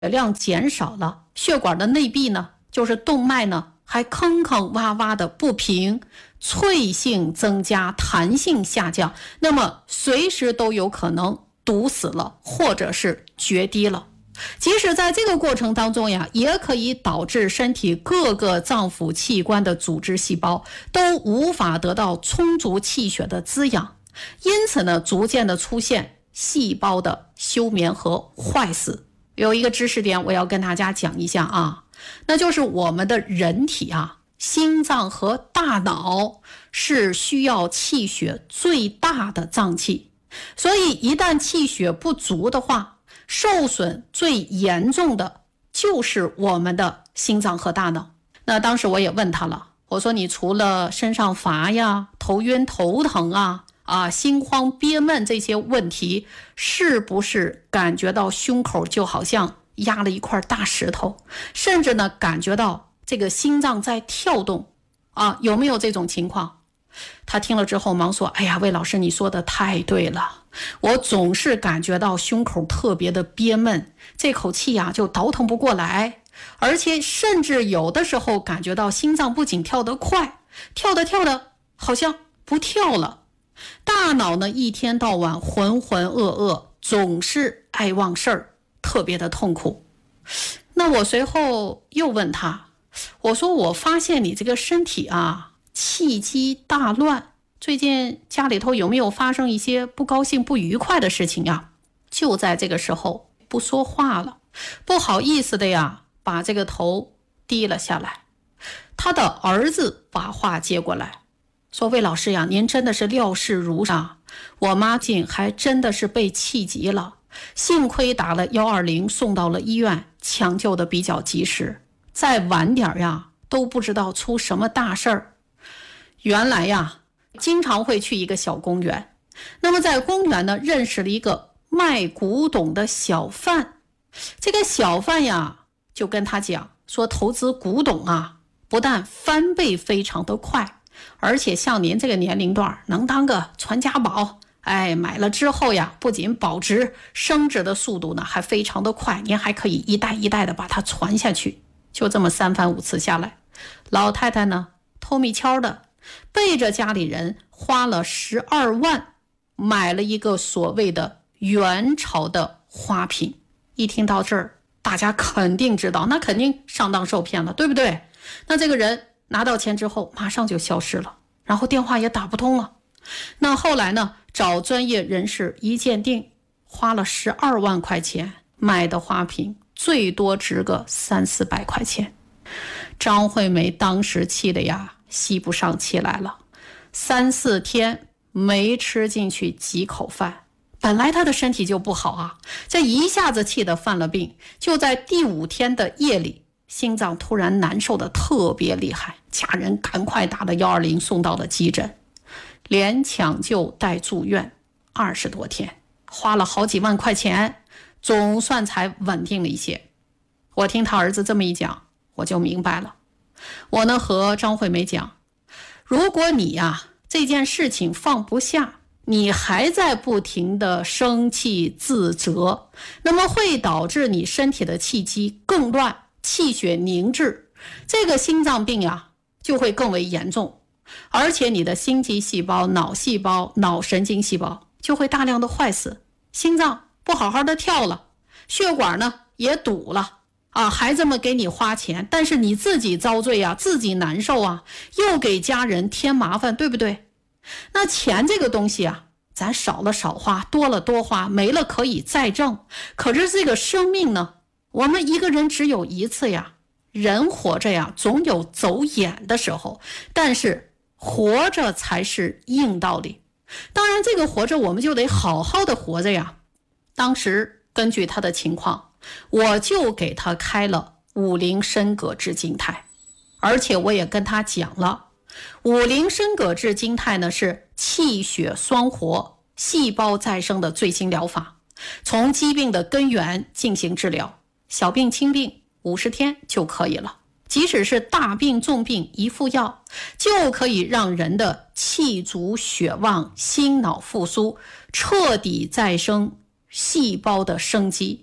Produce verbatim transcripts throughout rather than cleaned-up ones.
量减少了，血管的内壁呢，就是动脉呢，还坑坑洼洼的不平，脆性增加，弹性下降，那么随时都有可能堵死了，或者是决堤了。即使在这个过程当中呀，也可以导致身体各个脏腑器官的组织细胞都无法得到充足气血的滋养，因此呢，逐渐的出现细胞的休眠和坏死。有一个知识点我要跟大家讲一下啊，那就是我们的人体啊，心脏和大脑是需要气血最大的脏器，所以一旦气血不足的话，受损最严重的就是我们的心脏和大脑。那当时我也问他了，我说你除了身上乏呀、头晕头疼啊、啊心慌憋闷这些问题，是不是感觉到胸口就好像压了一块大石头，甚至呢感觉到这个心脏在跳动啊？有没有这种情况？他听了之后忙说，哎呀，魏老师你说的太对了，我总是感觉到胸口特别的憋闷，这口气呀、啊、就倒腾不过来，而且甚至有的时候感觉到心脏不仅跳得快，跳得跳得好像不跳了，大脑呢一天到晚浑浑噩噩，总是爱忘事儿，特别的痛苦。那我随后又问他，我说我发现你这个身体啊气机大乱，最近家里头有没有发生一些不高兴不愉快的事情呀？就在这个时候不说话了，不好意思的呀把这个头低了下来。他的儿子把话接过来说，魏老师呀，您真的是料事如神，我妈近还真的是被气急了，幸亏打了一二零送到了医院，抢救的比较及时，再晚点呀都不知道出什么大事儿。原来呀经常会去一个小公园，那么在公园呢认识了一个卖古董的小贩，这个小贩呀就跟他讲说，投资古董啊不但翻倍非常的快，而且像您这个年龄段能当个传家宝，哎，买了之后呀不仅保值，升值的速度呢还非常的快，您还可以一代一代的把它传下去。就这么三番五次下来，老太太呢偷密悄的背着家里人花了十二万买了一个所谓的元朝的花瓶。一听到这儿，大家肯定知道那肯定上当受骗了，对不对？那这个人拿到钱之后马上就消失了，然后电话也打不通了。那后来呢找专业人士一鉴定，花了十二万块钱买的花瓶最多值个三四百块钱。张惠梅当时气的呀吸不上气来了，三四天没吃进去几口饭。本来他的身体就不好啊，这一下子气得犯了病，就在第五天的夜里，心脏突然难受的特别厉害，家人赶快打了一二零送到了急诊，连抢救带住院二十多天，花了好几万块钱，总算才稳定了一些。我听他儿子这么一讲，我就明白了。我呢和张惠梅讲，如果你呀这件事情放不下，你还在不停的生气自责，那么会导致你身体的气机更乱，气血凝滞，这个心脏病呀就会更为严重，而且你的心肌细胞、脑细胞、脑神经细胞就会大量的坏死，心脏不好好的跳了，血管呢也堵了啊，孩子们给你花钱，但是你自己遭罪啊，自己难受啊，又给家人添麻烦，对不对？那钱这个东西啊，咱少了少花，多了多花，没了可以再挣。可是这个生命呢，我们一个人只有一次呀，人活着呀，总有走眼的时候，但是活着才是硬道理。当然这个活着我们就得好好的活着呀。当时根据他的情况，我就给他开了五苓参葛制金肽，而且我也跟他讲了，五苓参葛制金肽呢是气血双活、细胞再生的最新疗法，从疾病的根源进行治疗，小病轻病五十天就可以了，即使是大病重病一服药，就可以让人的气足血旺、心脑复苏，彻底再生细胞的生机。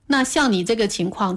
那像你这个情况